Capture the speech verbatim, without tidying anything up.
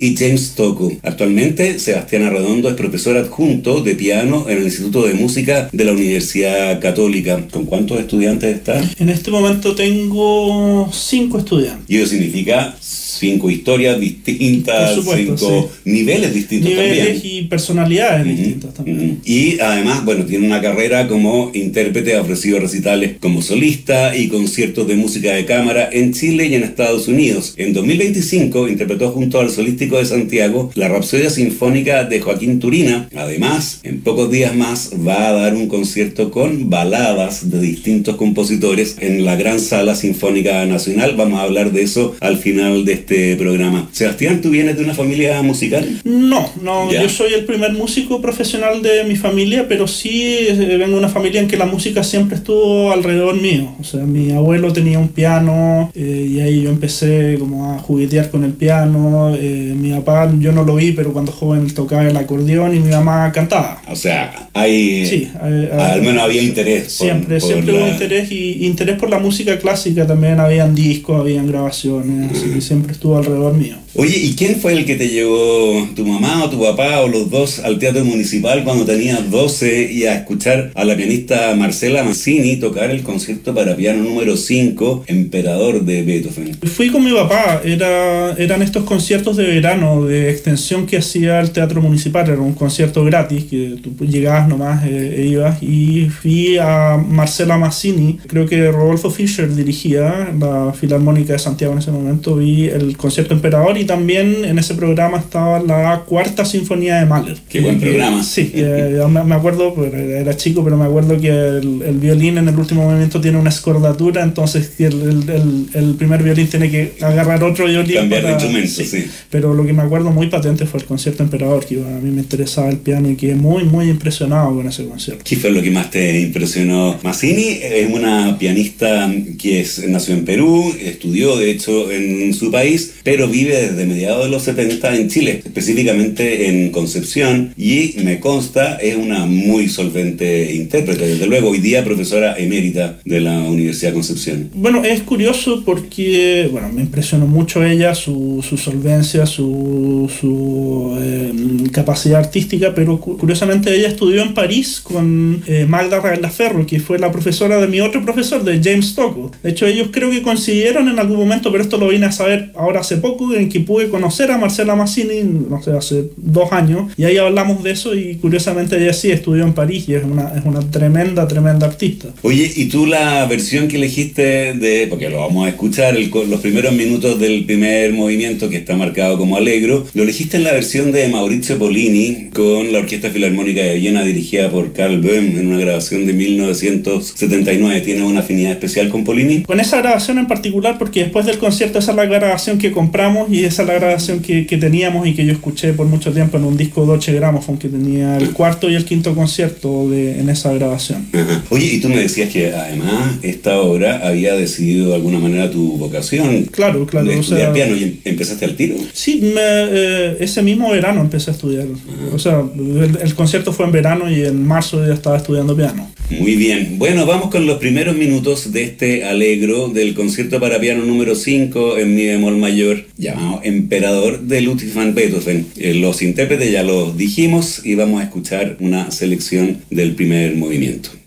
y James Tocco. Actualmente, Sebastián Arredondo es profesor adjunto de piano en el Instituto de Música de la Universidad Católica. ¿Con cuántos estudiantes está? En este momento tengo cinco estudiantes. Y eso significa cinco historias distintas, supuesto, cinco sí. niveles distintos niveles también. y personalidades uh-huh, distintas también. Uh-huh. Y además, bueno, tiene una carrera como intérprete, ha ofrecido recitales como solista y conciertos de música de cámara en Chile y en Estados Unidos. En dos mil veinticinco interpretó junto al Solístico de Santiago la Rapsodia Sinfónica de Joaquín Turina. Además, en pocos días más va a dar un concierto con baladas de distintos compositores en la Gran Sala Sinfónica Nacional. Vamos a hablar de eso al final de este programa. Sebastián, ¿tú vienes de una familia musical? No, no, ¿Ya? Yo soy el primer músico profesional de mi familia, pero sí vengo de una familia en que la música siempre estuvo alrededor mío. O sea, mi abuelo tenía un piano eh, y ahí yo empecé como a juguetear con el piano. Eh, mi papá, yo no lo vi, pero cuando joven tocaba el acordeón y mi mamá cantaba. O sea, hay... Sí, hay, hay, al menos había interés. Siempre, por, siempre por hubo la... interés y interés por la música clásica también. Habían discos, habían grabaciones, uh-huh. Así que siempre estuvo alrededor mío. Oye, ¿y quién fue el que te llevó, tu mamá o tu papá o los dos, al Teatro Municipal cuando tenías doce y a escuchar a la pianista Marcela Mazzini tocar el concierto para piano número cinco, Emperador de Beethoven? Fui con mi papá, era, eran estos conciertos de verano de extensión que hacía el Teatro Municipal, era un concierto gratis que tú llegabas nomás eh, e ibas, y fui a Marcela Mazzini, creo que Rodolfo Fischer dirigía la Filarmónica de Santiago en ese momento, vi el concierto Emperador. Y también en ese programa estaba la Cuarta Sinfonía de Mahler. Qué buen programa. Sí, eh, me acuerdo, era chico, pero me acuerdo que el, el violín en el último movimiento tiene una escordatura, entonces el, el, el, el primer violín tiene que agarrar otro violín. Cambiar para, de instrumento, sí. sí. Pero lo que me acuerdo muy patente fue el concierto Emperador, que a mí me interesaba el piano y quedé muy, muy impresionado con ese concierto. ¿Qué fue lo que más te impresionó? Mazzini es una pianista que es, nació en Perú, estudió de hecho en su país, pero vive desde mediados de los setenta en Chile, específicamente en Concepción, y me consta es una muy solvente intérprete, desde luego hoy día profesora emérita de la Universidad de Concepción. Bueno, es curioso porque bueno, me impresionó mucho ella, su, su solvencia, su, su eh, capacidad artística, pero curiosamente ella estudió en París con eh, Magda Raglaferro, que fue la profesora de mi otro profesor, de James Tocco. De hecho, ellos creo que coincidieron en algún momento, pero esto lo vine a saber ahora hace poco, en que pude conocer a Marcela Mazzini, no sé, hace dos años, y ahí hablamos de eso, y curiosamente ella sí estudió en París y es una, es una tremenda, tremenda artista. Oye, ¿y tú la versión que elegiste de, porque lo vamos a escuchar, el, los primeros minutos del primer movimiento que está marcado como Allegro, lo elegiste en la versión de Maurizio Pollini con la Orquesta Filarmónica de Viena dirigida por Karl Böhm en una grabación de mil novecientos setenta y nueve? ¿Tienes una afinidad especial con Pollini? Con esa grabación en particular, porque después del concierto esa es la grabación que compramos y esa es la grabación que, que teníamos y que yo escuché por mucho tiempo en un disco Deutsche Grammophon, que tenía el cuarto y el quinto concierto de, en esa grabación. Ajá. Oye, y tú me decías que además esta obra había decidido de alguna manera tu vocación. Claro, claro. De estudiar o sea, piano, y empezaste al tiro. Sí, me, eh, ese mismo verano empecé a estudiar. Ajá. O sea, el, el concierto fue en verano y en marzo ya estaba estudiando piano. Muy bien. Bueno, vamos con los primeros minutos de este Allegro del concierto para piano número cinco en mi bemol mayor, llamado Emperador de Ludwig van Beethoven. Eh, los intérpretes ya los dijimos y vamos a escuchar una selección del primer movimiento.